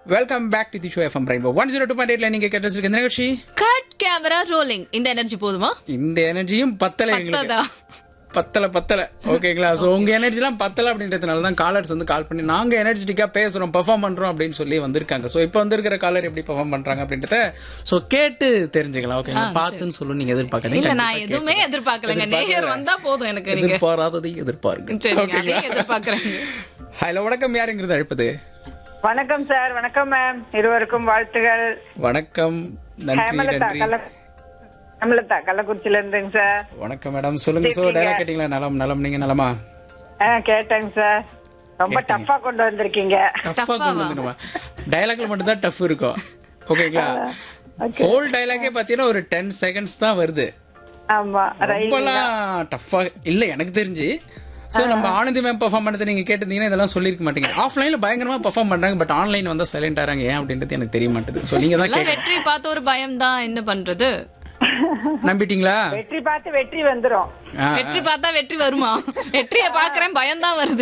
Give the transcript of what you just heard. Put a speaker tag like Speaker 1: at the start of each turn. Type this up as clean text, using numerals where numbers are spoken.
Speaker 1: Welcome back to the show FM rainbow 102.8 நீங்க கேட்டிருக்க இந்த நிகழ்ச்சி
Speaker 2: கட் கேமரா ரோலிங். இந்த எனர்ஜி போதுமா?
Speaker 1: இந்த எனர்ஜியும் பத்தல எங்களுக்கு. பத்தல ஓகேங்களா? சோ உங்க எனர்ஜி எல்லாம் பத்தல அப்படின்றதுனால தான் காலர்ஸ் வந்து கால் பண்ணி நாங்க எனர்ஜெட்டிக்கா பேசுறோம், பெர்ஃபார்ம் பண்றோம் அப்படின்னு சொல்லி வந்திருக்காங்க. சோ இப்போ வந்திருக்கிற காலர் எப்படி பெர்ஃபார்ம் பண்றாங்க அப்படின்றத சோ கேட்டு தெரிஞ்சுக்கலாம். ஓகேங்களா? பாத்துன்னு சொல்லு, நீங்க எதிர்பார்க்காதீங்க.
Speaker 2: இல்ல, நான் எதுவுமே எதிர்பார்க்கலங்க. நேயர் வந்தா போதும் எனக்கு. நீங்க
Speaker 1: எதிர்பாராததை எதிர்பாருங்க.
Speaker 2: சரிங்க, எதிர்பார்க்கறேங்க.
Speaker 1: ஹலோ, வணக்கம். யாருங்கிறது அழைப்பது?
Speaker 3: வணக்கம் சார். வணக்கம் மேம். இருவருக்கும் வாழ்த்துகள்.
Speaker 1: வணக்கம். நன்றி.
Speaker 3: ஹேமலதா கள்ளக்குறிச்சியில இருந்துங்க சார்.
Speaker 1: வணக்கம் மேடம், சொல்லுங்க. சோ டயலாக் கேட்டீங்களா? நலம். நீங்க நலமா?
Speaker 3: கேட்டேங்க சார். ரொம்ப டஃபா கொண்டு வந்திருக்கீங்க.
Speaker 1: டஃபா கொண்டு வந்துருமா? டயலாக்ல மட்டும் தான் டஃப் இருக்கும். ஓகேங்களா? ஹோல் டயலாக்கே பாத்தீங்கன்னா ஒரு 10 செகண்ட்ஸ் தான் வருது.
Speaker 3: ஆமா,
Speaker 1: ரொம்பலாம் டஃபா இல்ல எனக்கு தெரிஞ்சு. சோ நம்ம ஆனந்தி மேம் பெர்ஃபார்ம் பண்ணது நீங்க கேட்டிருந்தீங்கன்னா இதெல்லாம் சொல்லிருக்க மாட்டீங்க. ஆஃப்லைன்ல பயங்கரமா பெர்ஃபார்ம் பண்றாங்க, பட் ஆன்லைன் வந்தா சைலண்ட் ஆறாங்க. ஏன் அப்படின்றது எனக்கு தெரிய மாட்டேது. சோ நீங்க தான் கேட்க.
Speaker 2: வெற்றி பார்த்த ஒரு பயம் தான், என்ன பண்றது?
Speaker 1: நம்பிட்டீங்களா?
Speaker 3: வெற்றி பார்த்து வெற்றி வந்துரும்.
Speaker 2: வெற்றி பார்த்தா வெற்றி வருமா? வெற்றியை பாக்குறேன், பயம் தான் வருது.